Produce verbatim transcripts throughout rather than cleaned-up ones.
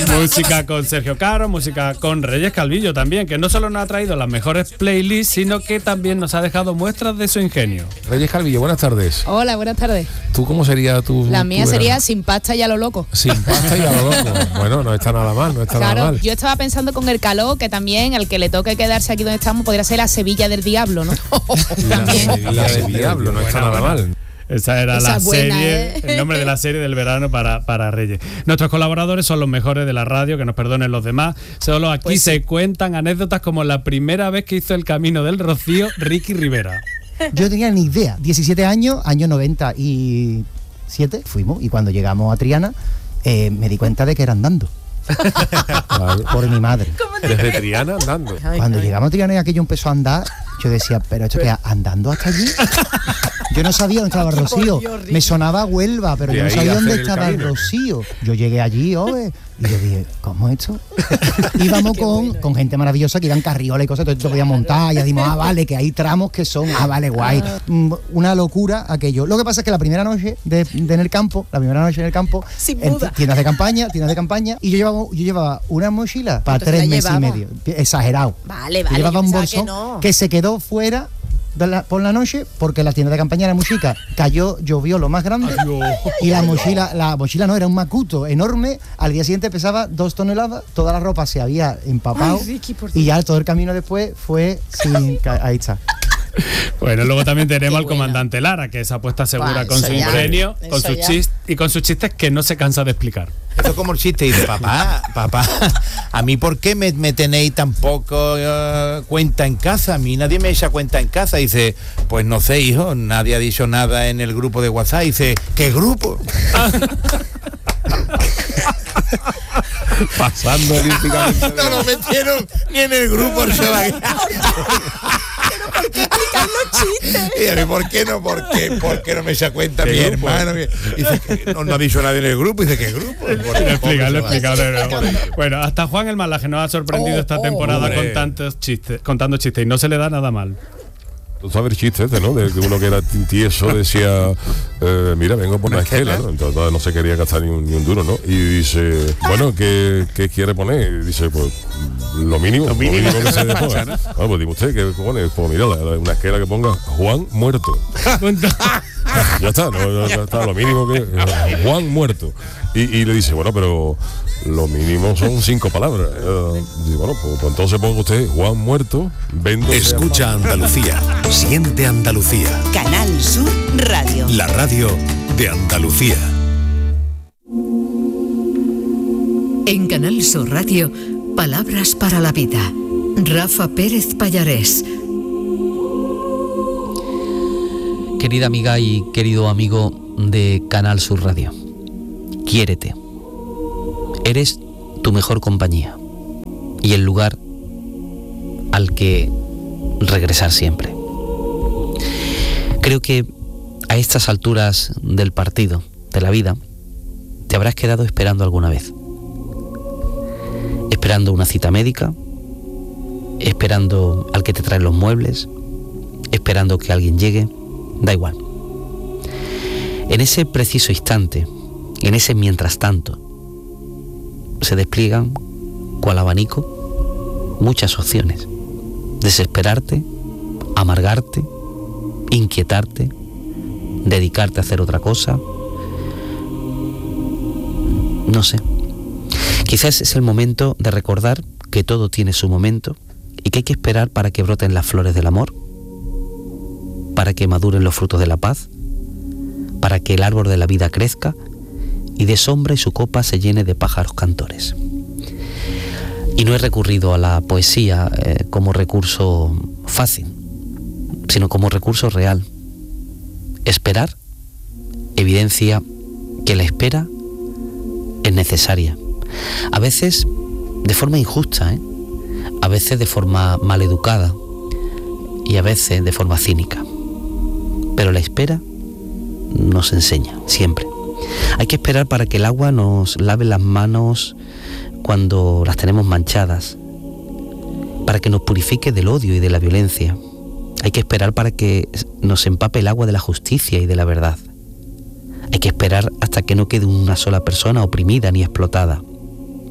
Música con Sergio Caro, música con Reyes Calvillo también, que no solo nos ha traído las mejores playlists, sino que también nos ha dejado muestras de su ingenio. Reyes Calvillo, buenas tardes. Hola, buenas tardes. ¿Tú cómo sería tu...? La mía tu sería sin pasta y a lo loco. Sin pasta y a lo loco. Bueno, no está nada mal, no está claro, nada mal. Yo estaba pensando con el calor que también al que le toque quedarse aquí donde estamos podría ser la Sevilla del Diablo, ¿no? La Sevilla del Diablo, no está nada mal. Esa era Esa la buena, serie, ¿eh? el nombre de la serie del verano para, para Reyes. Nuestros colaboradores son los mejores de la radio, que nos perdonen los demás. Solo aquí Pues sí. se cuentan anécdotas como la primera vez que hizo el Camino del Rocío Ricky Rivera. Yo no tenía ni idea. diecisiete años, año noventa y siete, fuimos. Y cuando llegamos a Triana, eh, me di cuenta de que era andando. Por mi madre. Desde Triana andando. Cuando llegamos a Triana y aquello empezó a andar, yo decía, pero esto que andando hasta allí. Yo no sabía dónde estaba el Rocío. Me sonaba Huelva, pero De yo no ahí sabía a dónde hacer el estaba el camino. Rocío. Yo llegué allí, oye, y yo dije, ¿cómo es esto? Íbamos con, bueno. con gente maravillosa que iban carriolas y cosas, todo esto podía montar, y ya dimos, ah, vale, que hay tramos que son, ah, vale, guay. Mm, Una locura aquello. Lo que pasa es que la primera noche de, de en el campo, la primera noche en el campo, Sin en muda. tiendas de campaña, tiendas de campaña, y yo llevaba, yo llevaba una mochila para Entonces tres la meses y llevaba. medio. Exagerado. Vale, Yo vale. llevaba yo un pensaba bolsón que no. que se quedó fuera de la- por la noche porque la tienda de campaña era muy chica. Cayó, llovió lo más grande y la mochila, la mochila no, era un macuto enorme. Al día siguiente pesaba dos toneladas, toda la ropa se había empapado. Ay, Ricky, por y ya todo el camino después fue sin... ca- Ahí está. Bueno, luego también tenemos Qué al bueno. comandante Lara, que esa apuesta segura Buah, con eso su ya. ingenio, con Eso sus ya. chistes y con sus chistes que no se cansa de explicar. Esto es como el chiste y de papá, papá, a mí ¿por qué me, me tenéis tan poco eh, cuenta en casa? A mí nadie me echa cuenta en casa. Dice, pues no sé, hijo, nadie ha dicho nada en el grupo de WhatsApp. Dice, ¿qué grupo? Pasando olímpicamente. No lo metieron ni en el grupo. el chaval. ¿Por qué explicar los chistes? Y a mí, ¿por qué no? ¿Por qué, ¿Por qué no me echa cuenta ¿Qué mi grupo? hermano? Dice, que no, no ha dicho nadie en el grupo. Dice, ¿qué grupo? Explicarlo, explicarlo. Bueno, hasta Juan el Malaje nos ha sorprendido Oh, esta oh, temporada hombre. con tantos chistes, contando chistes, y no se le da nada mal. Tú sabes el chiste este, ¿no? De que uno que era tieso decía, eh, mira, vengo por una esquela, ¿no? Entonces no se quería gastar ni un, ni un duro, ¿no? Y dice, bueno, ¿qué, qué quiere poner? Y dice, pues, lo mínimo, lo mínimo, que se le ponga. Bueno, pues dime usted, ¿qué pone? Pues mira, la- la- una esquela que ponga Juan muerto. Ya está, no, ya está, lo mínimo que Juan muerto. Y, y le dice, bueno, pero lo mínimo son cinco palabras. Eh, dice, bueno, pues, pues entonces ponga usted Juan muerto, vendo. Escucha Andalucía. Siente Andalucía. Canal Sur Radio. La radio de Andalucía. En Canal Sur Radio, Palabras para la Vida. Rafa Pérez Pallarés. Querida amiga y querido amigo de Canal Sur Radio, quiérete. Eres tu mejor compañía y el lugar al que regresar siempre. Creo que a estas alturas del partido, de la vida, te habrás quedado esperando alguna vez. Esperando una cita médica, esperando al que te trae los muebles, esperando que alguien llegue, da igual. En ese preciso instante, en ese mientras tanto, se despliegan, cual abanico, muchas opciones. Desesperarte, amargarte, inquietarte, dedicarte a hacer otra cosa. No sé. Quizás es el momento de recordar que todo tiene su momento y que hay que esperar para que broten las flores del amor, para que maduren los frutos de la paz, para que el árbol de la vida crezca y de sombra y su copa se llene de pájaros cantores. Y no he recurrido a la poesía eh, como recurso fácil, sino como recurso real. Esperar evidencia que la espera es necesaria. A veces de forma injusta, ¿eh? A veces de forma maleducada y a veces de forma cínica. Pero la espera nos enseña, siempre. Hay que esperar para que el agua nos lave las manos cuando las tenemos manchadas, para que nos purifique del odio y de la violencia. Hay que esperar para que nos empape el agua de la justicia y de la verdad. Hay que esperar hasta que no quede una sola persona oprimida ni explotada.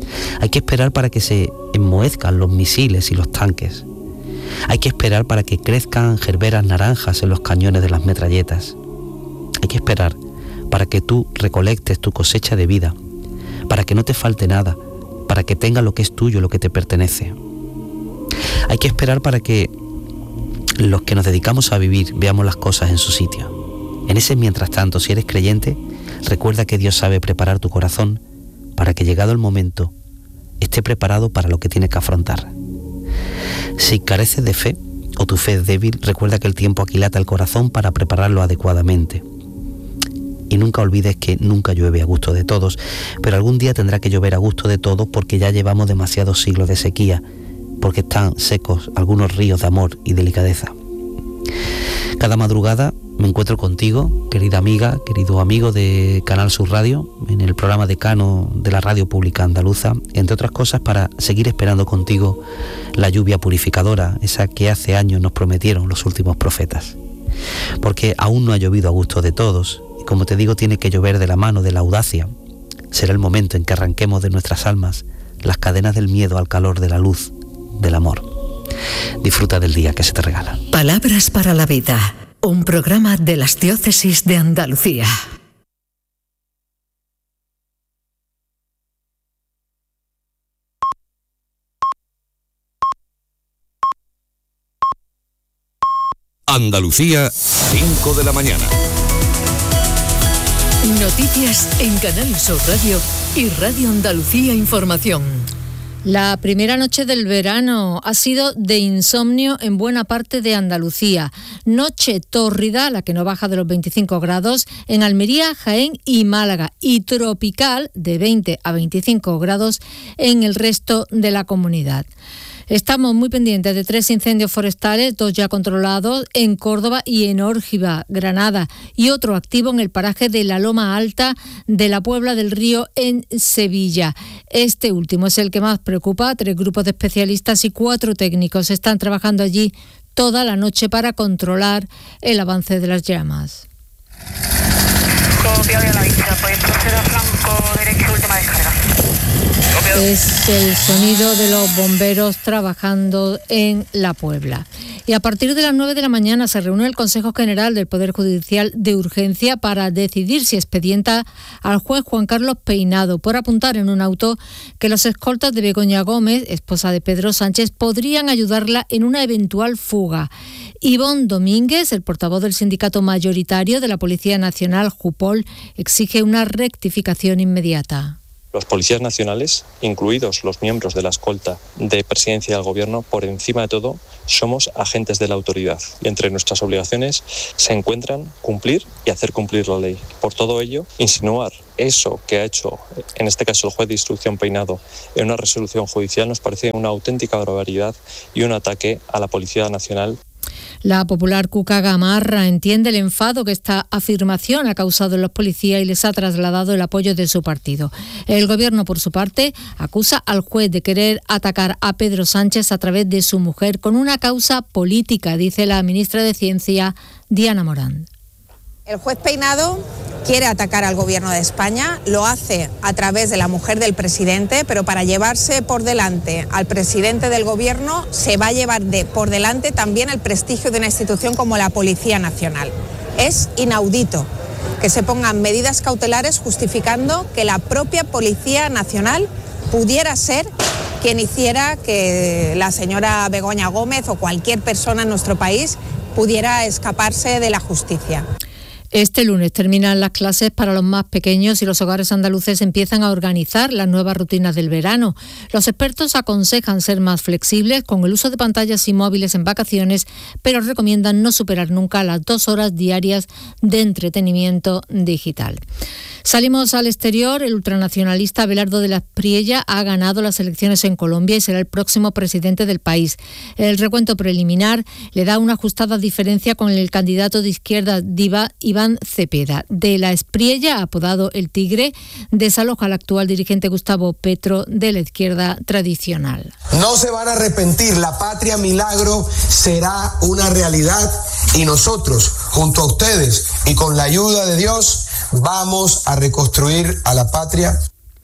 Hay que esperar para que se enmohezcan los misiles y los tanques. Hay que esperar para que crezcan gerberas naranjas en los cañones de las metralletas. Hay que esperar para que tú recolectes tu cosecha de vida, para que no te falte nada, para que tengas lo que es tuyo, lo que te pertenece. Hay que esperar para que los que nos dedicamos a vivir veamos las cosas en su sitio. En ese mientras tanto, si eres creyente, recuerda que Dios sabe preparar tu corazón para que, llegado el momento, esté preparado para lo que tiene que afrontar. Si careces de fe o tu fe es débil, recuerda que el tiempo aquilata el corazón para prepararlo adecuadamente. Y nunca olvides que nunca llueve a gusto de todos, pero algún día tendrá que llover a gusto de todos porque ya llevamos demasiados siglos de sequía, porque están secos algunos ríos de amor y delicadeza. Cada madrugada me encuentro contigo, querida amiga, querido amigo de Canal Sur Radio, en el programa decano de la radio pública andaluza, entre otras cosas para seguir esperando contigo la lluvia purificadora, esa que hace años nos prometieron los últimos profetas. Porque aún no ha llovido a gusto de todos, y como te digo, tiene que llover de la mano de la audacia. Será el momento en que arranquemos de nuestras almas las cadenas del miedo al calor de la luz, del amor. Disfruta del día que se te regala. Palabras para la vida, un programa de las diócesis de Andalucía. Andalucía, cinco de la mañana. Noticias en Canal Sur Radio y Radio Andalucía Información. La primera noche del verano ha sido de insomnio en buena parte de Andalucía. Noche tórrida, la que no baja de los veinticinco grados, en Almería, Jaén y Málaga. Y tropical, de veinte a veinticinco grados, en el resto de la comunidad. Estamos muy pendientes de tres incendios forestales, dos ya controlados en Córdoba y en Órgiva, Granada, y otro activo en el paraje de la Loma Alta de la Puebla del Río en Sevilla. Este último es el que más preocupa. Tres grupos de especialistas y cuatro técnicos están trabajando allí toda la noche para controlar el avance de las llamas. Copia de la vista, pues proceda a flanco derecho, última descarga. Es el sonido de los bomberos trabajando en La Puebla. Y a partir de las nueve de la mañana se reúne el Consejo General del Poder Judicial de urgencia para decidir si expedienta al juez Juan Carlos Peinado por apuntar en un auto que los escoltas de Begoña Gómez, esposa de Pedro Sánchez, podrían ayudarla en una eventual fuga. Ivonne Domínguez, el portavoz del sindicato mayoritario de la Policía Nacional, Jupol, exige una rectificación inmediata. Los policías nacionales, incluidos los miembros de la escolta de presidencia del gobierno, por encima de todo, somos agentes de la autoridad. Y entre nuestras obligaciones se encuentran cumplir y hacer cumplir la ley. Por todo ello, insinuar eso que ha hecho, en este caso el juez de instrucción Peinado, en una resolución judicial nos parece una auténtica barbaridad y un ataque a la Policía Nacional. La popular Cuca Gamarra entiende el enfado que esta afirmación ha causado en los policías y les ha trasladado el apoyo de su partido. El gobierno, por su parte, acusa al juez de querer atacar a Pedro Sánchez a través de su mujer con una causa política, dice la ministra de Ciencia, Diana Morán. El juez Peinado quiere atacar al gobierno de España, lo hace a través de la mujer del presidente, pero para llevarse por delante al presidente del gobierno se va a llevar de, por delante también el prestigio de una institución como la Policía Nacional. Es inaudito que se pongan medidas cautelares justificando que la propia Policía Nacional pudiera ser quien hiciera que la señora Begoña Gómez o cualquier persona en nuestro país pudiera escaparse de la justicia. Este lunes terminan las clases para los más pequeños y los hogares andaluces empiezan a organizar las nuevas rutinas del verano. Los expertos aconsejan ser más flexibles con el uso de pantallas y móviles en vacaciones, pero recomiendan no superar nunca las dos horas diarias de entretenimiento digital. Salimos al exterior. El ultranacionalista Abelardo de la Espriella ha ganado las elecciones en Colombia y será el próximo presidente del país. El recuento preliminar le da una ajustada diferencia con el candidato de izquierda Diva Iván Cepeda. De la Espriella, apodado El Tigre, desaloja al actual dirigente Gustavo Petro de la izquierda tradicional. No se van a arrepentir, la patria milagro será una realidad y nosotros, junto a ustedes y con la ayuda de Dios, vamos a reconstruir a la patria.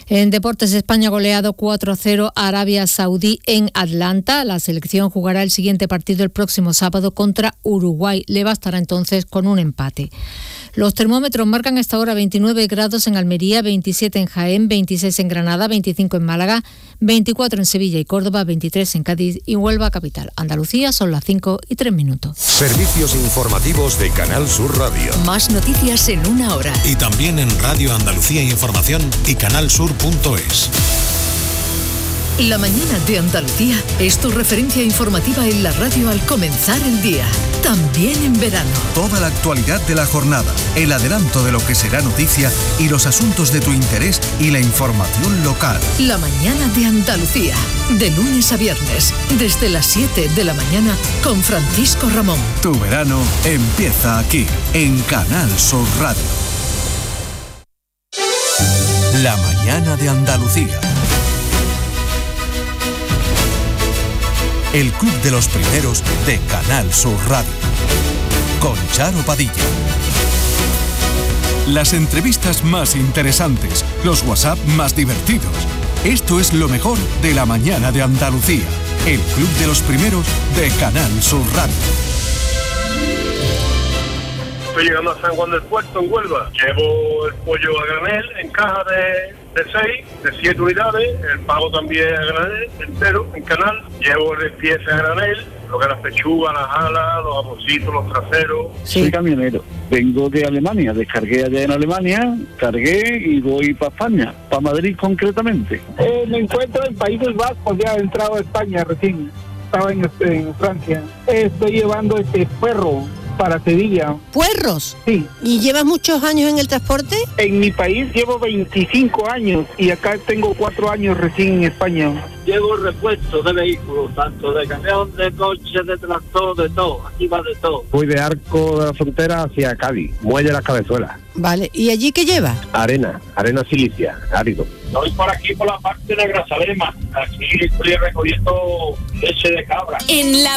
En deportes, España ha goleado cuatro a cero a Arabia Saudí en Atlanta. La selección jugará el siguiente partido el próximo sábado contra Uruguay. Le bastará entonces con un empate. Los termómetros marcan hasta ahora veintinueve grados en Almería, veintisiete en Jaén, veintiséis en Granada, veinticinco en Málaga, veinticuatro en Sevilla y Córdoba, veintitrés en Cádiz y Huelva capital. Andalucía son las cinco y tres minutos. Servicios informativos de Canal Sur Radio. Más noticias en una hora. Y también en Radio Andalucía Información y canalsur punto es. La mañana de Andalucía es tu referencia informativa en la radio al comenzar el día. También en verano. Toda la actualidad de la jornada, el adelanto de lo que será noticia y los asuntos de tu interés y la información local. La mañana de Andalucía. De lunes a viernes, desde las siete de la mañana con Francisco Ramón. Tu verano empieza aquí, en Canal Sur Radio. La mañana de Andalucía. El Club de los Primeros de Canal Sur Radio. Con Charo Padilla. Las entrevistas más interesantes, los WhatsApp más divertidos. Esto es lo mejor de la mañana de Andalucía. El Club de los Primeros de Canal Sur Radio. Estoy llegando a San Juan del Puerto, en Huelva. Llevo el pollo a granel en caja de, de seis, de siete unidades. El pavo también a granel, entero, en canal. Llevo el pieza a granel, lo que es la pechuga, las alas, los amorcitos, los traseros. Sí. Soy camionero. Vengo de Alemania. Descargué allá en Alemania, cargué y voy para España, para Madrid concretamente. Eh, me encuentro en Países Bajos, ya he entrado a España recién. Estaba en, en Francia. Eh, estoy llevando este perro para Sevilla. ¿Puerros? Sí. ¿Y llevas muchos años en el transporte? En mi país llevo veinticinco años y acá tengo cuatro años recién en España. Llevo repuesto de vehículos, tanto de camión, de coche, de tractor, de todo. Aquí va de todo. Voy de Arco de la Frontera hacia Cádiz, Muelle de las Cabezuelas. Vale, ¿y allí qué llevas? Arena, arena silicia, árido. Estoy por aquí, por la parte de Grazalema. Aquí estoy recogiendo leche de cabra. En la